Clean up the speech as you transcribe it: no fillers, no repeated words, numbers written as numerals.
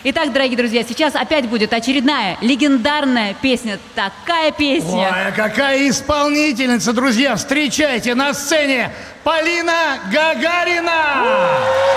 Итак, дорогие друзья, сейчас опять будет очередная легендарная песня. Такая песня. Ой, а какая исполнительница, друзья! Встречайте на сцене Полина Гагарина!